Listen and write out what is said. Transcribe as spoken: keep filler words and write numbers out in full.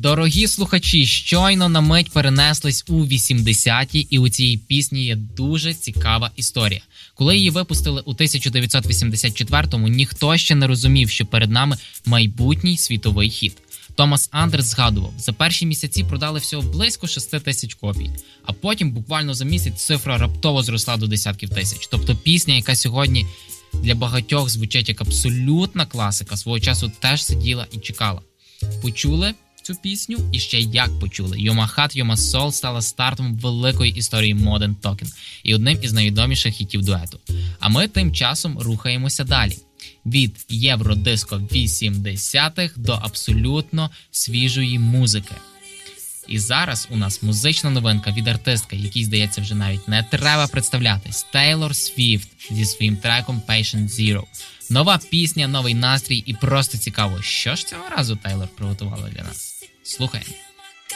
Дорогі слухачі, щойно на мить перенеслись у вісімдесяті, і у цій пісні є дуже цікава історія. Коли її випустили у тисяча дев'ятсот вісімдесят четвертому, ніхто ще не розумів, що перед нами майбутній світовий хіт. Томас Андерс згадував, за перші місяці продали всього близько шести тисяч копій, а потім буквально за місяць цифра раптово зросла до десятків тисяч. Тобто пісня, яка сьогодні для багатьох звучить як абсолютна класика, свого часу теж сиділа і чекала. Почули цю пісню і ще як почули. You're My Heart, You're My Soul стала стартом великої історії Modern Talking і одним із найвідоміших хітів дуету. А ми тим часом рухаємося далі. Від євродиско вісімдесятих до абсолютно свіжої музики. І зараз у нас музична новинка від артистки, якій, здається, вже навіть не треба представлятись. Тейлор Свіфт зі своїм треком Patient Zero. Нова пісня, новий настрій і просто цікаво, що ж цього разу Тейлор приготувала для нас. Слухаємо.